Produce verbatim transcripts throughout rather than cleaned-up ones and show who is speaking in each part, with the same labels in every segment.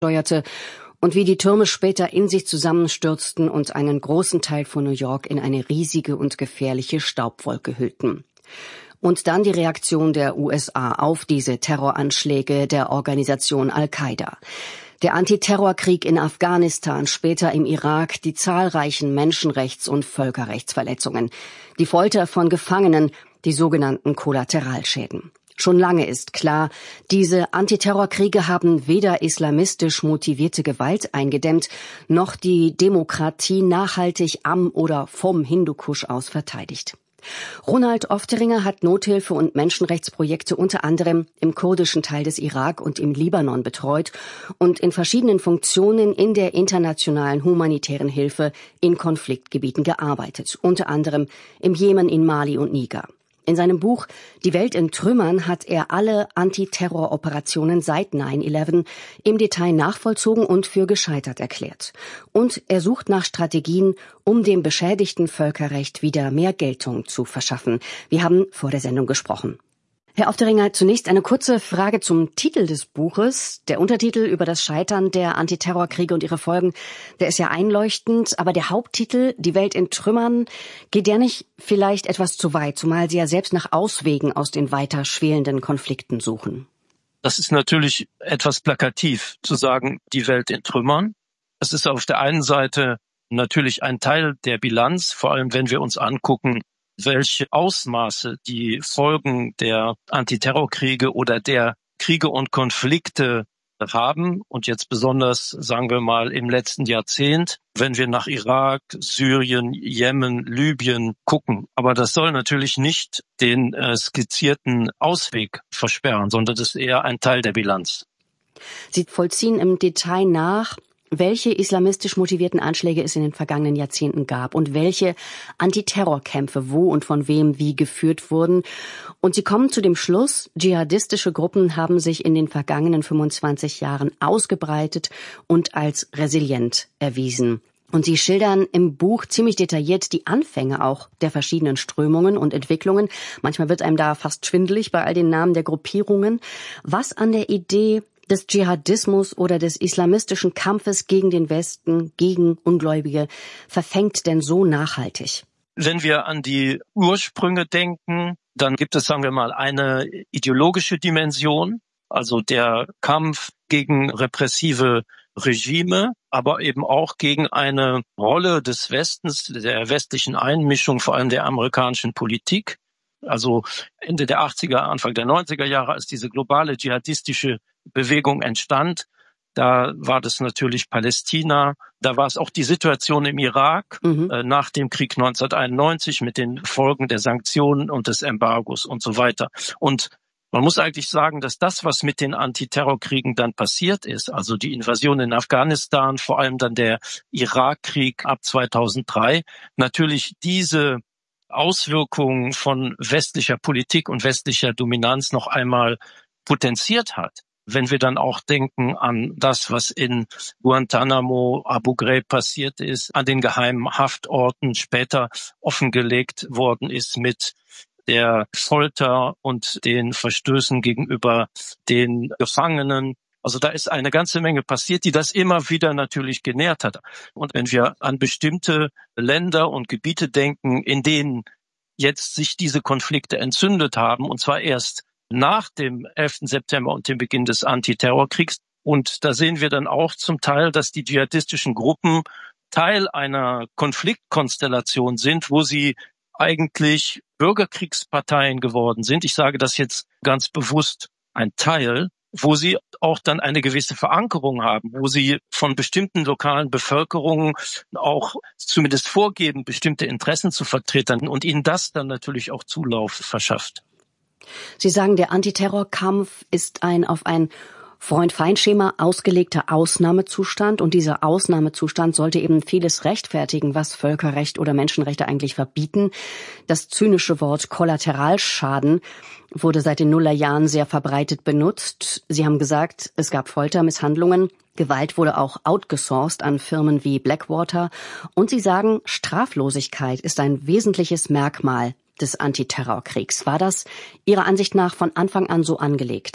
Speaker 1: steuerte und wie die Türme später in sich zusammenstürzten und einen großen Teil von New York in eine riesige und gefährliche Staubwolke hüllten. Und dann die Reaktion der U S A auf diese Terroranschläge der Organisation Al-Qaida. Der Antiterrorkrieg in Afghanistan, später im Irak, die zahlreichen Menschenrechts- und Völkerrechtsverletzungen, die Folter von Gefangenen, die sogenannten Kollateralschäden. Schon lange ist klar, diese Antiterrorkriege haben weder islamistisch motivierte Gewalt eingedämmt, noch die Demokratie nachhaltig am oder vom Hindukusch aus verteidigt. Ronald Ofteringer hat Nothilfe- und Menschenrechtsprojekte unter anderem im kurdischen Teil des Irak und im Libanon betreut und in verschiedenen Funktionen in der internationalen humanitären Hilfe in Konfliktgebieten gearbeitet, unter anderem im Jemen, in Mali und Niger. In seinem Buch »Die Welt in Trümmern« hat er alle Antiterroroperationen seit neun elf im Detail nachvollzogen und für gescheitert erklärt. Und er sucht nach Strategien, um dem beschädigten Völkerrecht wieder mehr Geltung zu verschaffen. Wir haben vor der Sendung gesprochen. Herr Ofteringer, zunächst eine kurze Frage zum Titel des Buches. Der Untertitel über das Scheitern der Antiterrorkriege und ihre Folgen, der ist ja einleuchtend, aber der Haupttitel, Die Welt in Trümmern, geht der nicht vielleicht etwas zu weit, zumal Sie ja selbst nach Auswegen aus den weiter schwelenden Konflikten suchen?
Speaker 2: Das ist natürlich etwas plakativ, zu sagen, die Welt in Trümmern. Es ist auf der einen Seite natürlich ein Teil der Bilanz, vor allem wenn wir uns angucken, welche Ausmaße die Folgen der Antiterrorkriege oder der Kriege und Konflikte haben. Und jetzt besonders, sagen wir mal, im letzten Jahrzehnt, wenn wir nach Irak, Syrien, Jemen, Libyen gucken. Aber das soll natürlich nicht den äh, skizzierten Ausweg versperren, sondern das ist eher ein Teil der Bilanz.
Speaker 1: Sie vollziehen im Detail nach, welche islamistisch motivierten Anschläge es in den vergangenen Jahrzehnten gab und welche Antiterrorkämpfe wo und von wem wie geführt wurden. Und sie kommen zu dem Schluss, dschihadistische Gruppen haben sich in den vergangenen fünfundzwanzig Jahren ausgebreitet und als resilient erwiesen. Und Sie schildern im Buch ziemlich detailliert die Anfänge auch der verschiedenen Strömungen und Entwicklungen. Manchmal wird einem da fast schwindelig bei all den Namen der Gruppierungen. Was an der Idee des Dschihadismus oder des islamistischen Kampfes gegen den Westen, gegen Ungläubige, verfängt denn so nachhaltig?
Speaker 2: Wenn wir an die Ursprünge denken, dann gibt es, sagen wir mal, eine ideologische Dimension, also der Kampf gegen repressive Regime, aber eben auch gegen eine Rolle des Westens, der westlichen Einmischung, vor allem der amerikanischen Politik. Also Ende der achtziger, Anfang der neunziger Jahre, als diese globale dschihadistische Bewegung entstand, da war das natürlich Palästina, da war es auch die Situation im Irak mhm. äh, nach dem Krieg neunzehnhunderteinundneunzig mit den Folgen der Sanktionen und des Embargos und so weiter. Und man muss eigentlich sagen, dass das, was mit den Antiterrorkriegen dann passiert ist, also die Invasion in Afghanistan, vor allem dann der Irakkrieg ab zweitausenddrei, natürlich diese Auswirkungen von westlicher Politik und westlicher Dominanz noch einmal potenziert hat. Wenn wir dann auch denken an das, was in Guantanamo, Abu Ghraib passiert ist, an den geheimen Haftorten später offengelegt worden ist mit der Folter und den Verstößen gegenüber den Gefangenen. Also da ist eine ganze Menge passiert, die das immer wieder natürlich genährt hat. Und wenn wir an bestimmte Länder und Gebiete denken, in denen jetzt sich diese Konflikte entzündet haben, und zwar erst nach dem elften September und dem Beginn des Antiterrorkriegs. Und da sehen wir dann auch zum Teil, dass die dschihadistischen Gruppen Teil einer Konfliktkonstellation sind, wo sie eigentlich Bürgerkriegsparteien geworden sind. Ich sage das jetzt ganz bewusst, ein Teil, wo sie auch dann eine gewisse Verankerung haben, wo sie von bestimmten lokalen Bevölkerungen auch zumindest vorgeben, bestimmte Interessen zu vertreten und ihnen das dann natürlich auch Zulauf verschafft.
Speaker 1: Sie sagen, der Antiterrorkampf ist ein auf ein Freund-Feind-Schema ausgelegter Ausnahmezustand und dieser Ausnahmezustand sollte eben vieles rechtfertigen, was Völkerrecht oder Menschenrechte eigentlich verbieten. Das zynische Wort Kollateralschaden wurde seit den Nullerjahren sehr verbreitet benutzt. Sie haben gesagt, es gab Folter, Misshandlungen, Gewalt wurde auch outgesourced an Firmen wie Blackwater und Sie sagen, Straflosigkeit ist ein wesentliches Merkmal des Antiterrorkriegs. War das Ihrer Ansicht nach von Anfang an so angelegt?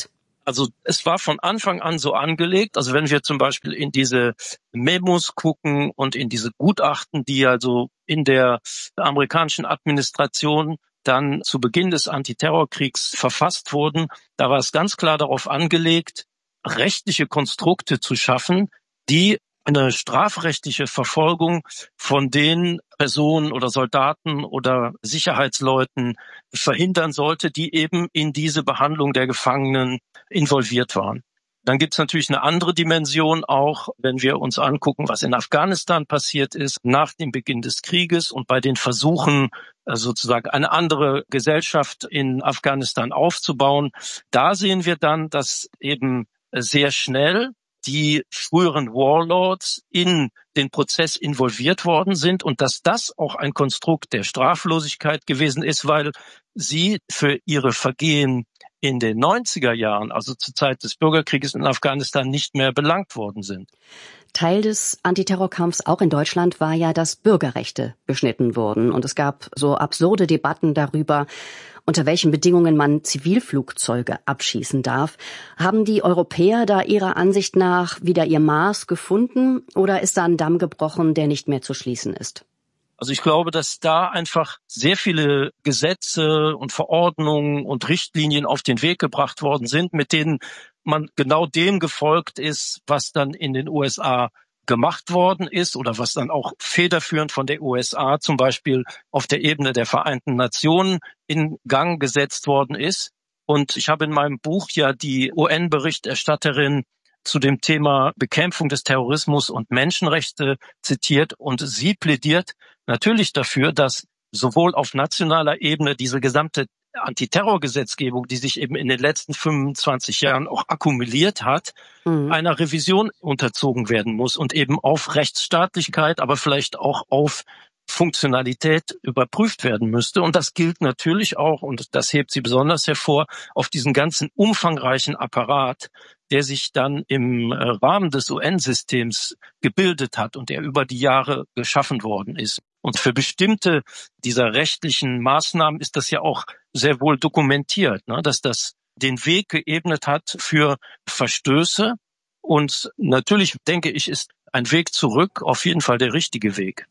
Speaker 2: Also es war von Anfang an so angelegt, also wenn wir zum Beispiel in diese Memos gucken und in diese Gutachten, die also in der amerikanischen Administration dann zu Beginn des Antiterrorkriegs verfasst wurden, da war es ganz klar darauf angelegt, rechtliche Konstrukte zu schaffen, die eine strafrechtliche Verfolgung von den Personen oder Soldaten oder Sicherheitsleuten verhindern sollte, die eben in diese Behandlung der Gefangenen involviert waren. Dann gibt es natürlich eine andere Dimension auch, wenn wir uns angucken, was in Afghanistan passiert ist nach dem Beginn des Krieges und bei den Versuchen, sozusagen eine andere Gesellschaft in Afghanistan aufzubauen. Da sehen wir dann, dass eben sehr schnell die früheren Warlords in den Prozess involviert worden sind und dass das auch ein Konstrukt der Straflosigkeit gewesen ist, weil sie für ihre Vergehen in den neunziger Jahren, also zur Zeit des Bürgerkrieges in Afghanistan, nicht mehr belangt worden sind.
Speaker 1: Teil des Antiterrorkampfs auch in Deutschland war ja, dass Bürgerrechte beschnitten wurden. Und es gab so absurde Debatten darüber, unter welchen Bedingungen man Zivilflugzeuge abschießen darf. Haben die Europäer da Ihrer Ansicht nach wieder ihr Maß gefunden oder ist da ein Damm gebrochen, der nicht mehr zu schließen ist?
Speaker 2: Also ich glaube, dass da einfach sehr viele Gesetze und Verordnungen und Richtlinien auf den Weg gebracht worden sind, mit denen man genau dem gefolgt ist, was dann in den U S A gemacht worden ist oder was dann auch federführend von der U S A zum Beispiel auf der Ebene der Vereinten Nationen in Gang gesetzt worden ist. Und ich habe in meinem Buch ja die U N-Berichterstatterin zu dem Thema Bekämpfung des Terrorismus und Menschenrechte zitiert und sie plädiert natürlich dafür, dass sowohl auf nationaler Ebene diese gesamte Antiterrorgesetzgebung, die sich eben in den letzten fünfundzwanzig Jahren auch akkumuliert hat, mhm. einer Revision unterzogen werden muss und eben auf Rechtsstaatlichkeit, aber vielleicht auch auf Funktionalität überprüft werden müsste. Und das gilt natürlich auch, und das hebt sie besonders hervor, auf diesen ganzen umfangreichen Apparat, der sich dann im Rahmen des U N-Systems gebildet hat und der über die Jahre geschaffen worden ist. Und für bestimmte dieser rechtlichen Maßnahmen ist das ja auch sehr wohl dokumentiert, ne, dass das den Weg geebnet hat für Verstöße. Und natürlich, denke ich, ist ein Weg zurück auf jeden Fall der richtige Weg.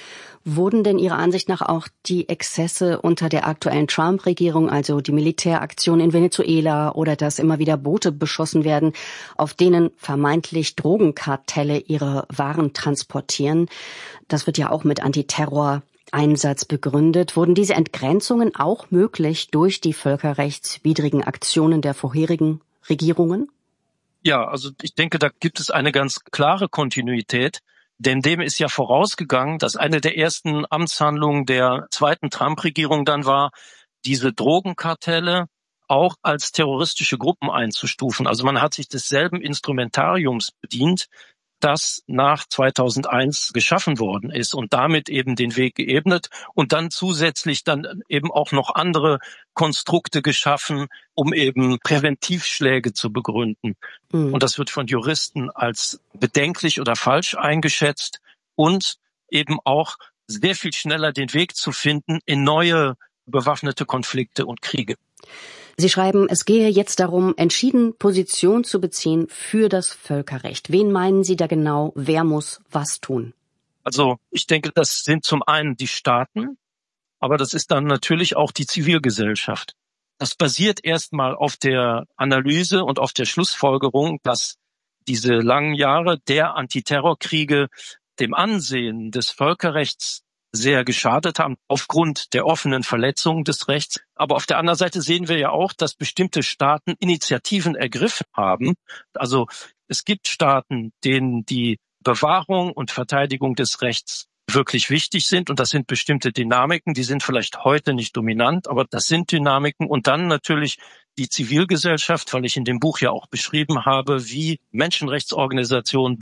Speaker 1: Wurden denn Ihrer Ansicht nach auch die Exzesse unter der aktuellen Trump-Regierung, also die Militäraktion in Venezuela oder dass immer wieder Boote beschossen werden, auf denen vermeintlich Drogenkartelle ihre Waren transportieren, das wird ja auch mit Antiterror-Einsatz begründet, wurden diese Entgrenzungen auch möglich durch die völkerrechtswidrigen Aktionen der vorherigen Regierungen?
Speaker 2: Ja, also ich denke, da gibt es eine ganz klare Kontinuität. Denn dem ist ja vorausgegangen, dass eine der ersten Amtshandlungen der zweiten Trump-Regierung dann war, diese Drogenkartelle auch als terroristische Gruppen einzustufen. Also man hat sich desselben Instrumentariums bedient, das nach zweitausendeins geschaffen worden ist und damit eben den Weg geebnet und dann zusätzlich dann eben auch noch andere Konstrukte geschaffen, um eben Präventivschläge zu begründen. Mhm. Und das wird von Juristen als bedenklich oder falsch eingeschätzt und eben auch sehr viel schneller den Weg zu finden in neue bewaffnete Konflikte und Kriege.
Speaker 1: Sie schreiben, es gehe jetzt darum, entschieden Position zu beziehen für das Völkerrecht. Wen meinen Sie da genau? Wer muss was tun?
Speaker 2: Also ich denke, das sind zum einen die Staaten, aber das ist dann natürlich auch die Zivilgesellschaft. Das basiert erstmal auf der Analyse und auf der Schlussfolgerung, dass diese langen Jahre der Antiterrorkriege dem Ansehen des Völkerrechts sehr geschadet haben, aufgrund der offenen Verletzung des Rechts. Aber auf der anderen Seite sehen wir ja auch, dass bestimmte Staaten Initiativen ergriffen haben. Also es gibt Staaten, denen die Bewahrung und Verteidigung des Rechts wirklich wichtig sind. Und das sind bestimmte Dynamiken, die sind vielleicht heute nicht dominant, aber das sind Dynamiken. Und dann natürlich die Zivilgesellschaft, weil ich in dem Buch ja auch beschrieben habe, wie Menschenrechtsorganisationen,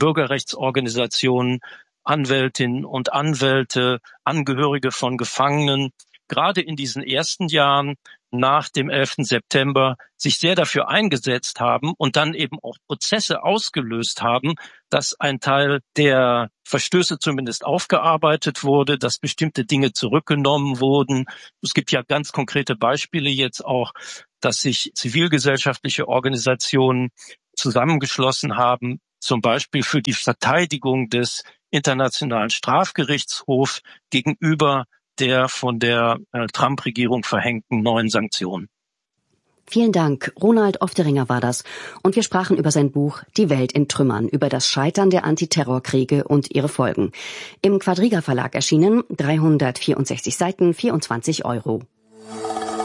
Speaker 2: Bürgerrechtsorganisationen, Anwältinnen und Anwälte, Angehörige von Gefangenen gerade in diesen ersten Jahren nach dem elften September sich sehr dafür eingesetzt haben und dann eben auch Prozesse ausgelöst haben, dass ein Teil der Verstöße zumindest aufgearbeitet wurde, dass bestimmte Dinge zurückgenommen wurden. Es gibt ja ganz konkrete Beispiele jetzt auch, dass sich zivilgesellschaftliche Organisationen zusammengeschlossen haben, zum Beispiel für die Verteidigung des Internationalen Strafgerichtshofs gegenüber der von der äh, Trump-Regierung verhängten neuen Sanktionen.
Speaker 1: Vielen Dank. Ronald Ofteringer war das. Und wir sprachen über sein Buch Die Welt in Trümmern, über das Scheitern der Antiterrorkriege und ihre Folgen. Im Quadriga Verlag erschienen, dreihundertvierundsechzig Seiten, vierundzwanzig Euro.